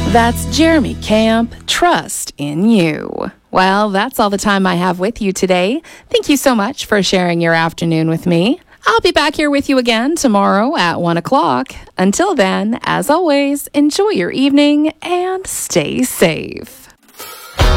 That's Jeremy Camp, Trust in You. Well, that's all the time I have with you today. Thank you so much for sharing your afternoon with me. I'll be back here with you again tomorrow at 1 o'clock. Until then, as always, enjoy your evening and stay safe.